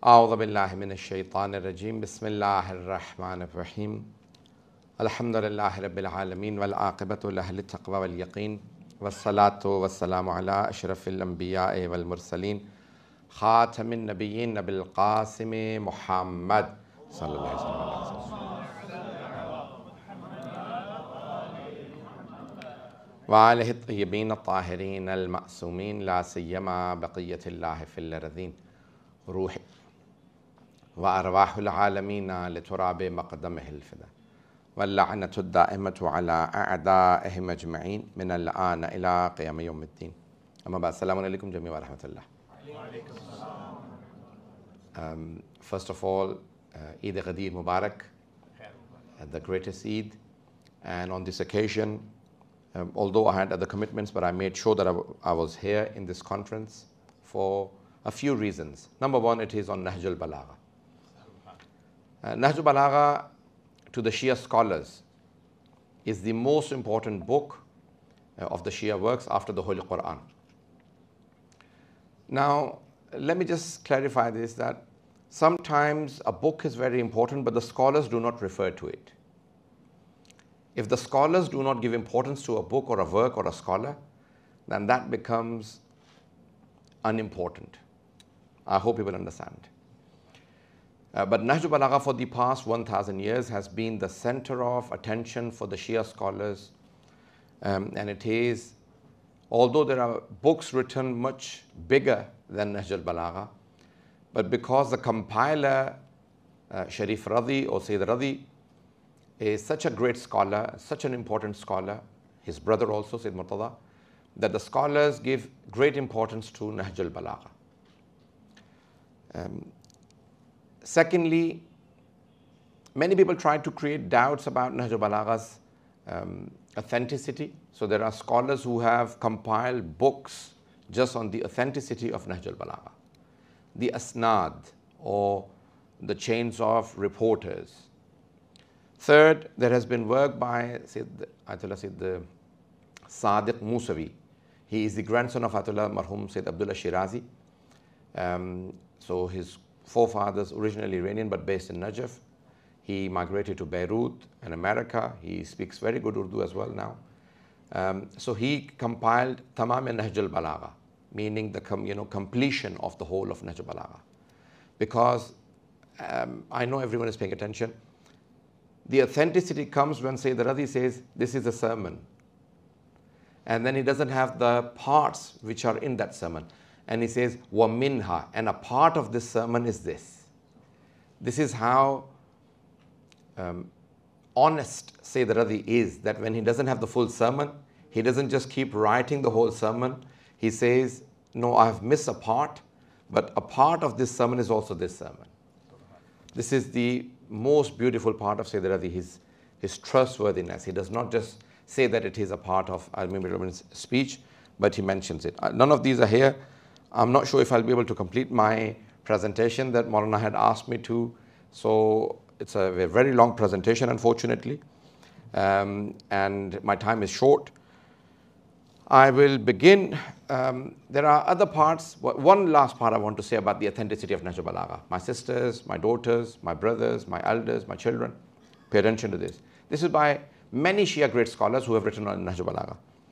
أعوذ بالله من الشيطان الرجيم بسم الله الرحمن الرحيم الحمد لله رب العالمين والعاقبة لأهل التقوى واليقين والصلاة والسلام على أشرف الأنبياء والمرسلين خاتم النبيين بالقاسم محمد صلى الله عليه وسلم وآله الطيبين الطاهرين المعصومين لا سيما بقية الله في الأرضين روحي وأرواح العالمين لتراب مقدمه الفدا واللعنة الدائمة على أعدائهم أجمعين من الآن إلى قيام يوم الدين أما بعد السلام عليكم جميعا ورحمة الله. First of all, Eid Ghadir Mubarak, the greatest Eid, and on this occasion, although I had other commitments, but I made sure that I was here in this conference for a few reasons. Number one, it is on Nahj al-Balagha. Nahj al-Balagha, to the Shia scholars, is the most important book of the Shia works after the Holy Quran. Now, let me just clarify this, that sometimes a book is very important, but the scholars do not refer to it. If the scholars do not give importance to a book or a work or a scholar, then that becomes unimportant. I hope you will understand. But Nahj al-Balagha for the past 1,000 years has been the center of attention for the Shia scholars. And it is, although there are books written much bigger than Nahj al-Balagha, but because the compiler, Sharif Radi or Sayyid Radi, is such a great scholar, such an important scholar, his brother also, Sayyid Murtada, that the scholars give great importance to Nahj al-Balagha. Secondly, many people try to create doubts about Nahj al-Balagha's authenticity. So there are scholars who have compiled books just on the authenticity of Nahj al-Balagha. The asnad, or the chains of reporters. Third, there has been work by Ayatollah Sayyid Sadiq Musavi. He is the grandson of Ayatollah Marhum Sayyid Abdullah Shirazi. So his forefathers originally Iranian but based in Najaf. He migrated to Beirut and America. He speaks very good Urdu as well now. So he compiled Tamam Nahj al-Balagha, meaning the completion of the whole of Nahj al-Balagha. Because I know everyone is paying attention. The authenticity comes when Sayyid Radi says, this is a sermon. And then he doesn't have the parts which are in that sermon. And he says, wa minha, and a part of this sermon is this. This is how honest Sayyid Radi is, that when he doesn't have the full sermon, he doesn't just keep writing the whole sermon. He says, no, I have missed a part, but a part of this sermon is also this sermon. This is the most beautiful part of Sayyid Radi, his trustworthiness. He does not just say that it is a part of Amir Rabin's speech, but he mentions it. None of these are here. I'm not sure if I'll be able to complete my presentation that Maulana had asked me to. So it's a very long presentation, unfortunately. And my time is short. I will begin. There are other parts. One last part I want to say about the authenticity of Nahj al-Balagha. My sisters, my daughters, my brothers, my elders, my children, pay attention to this. This is by many Shia great scholars who have written on Nahj al-Balagha.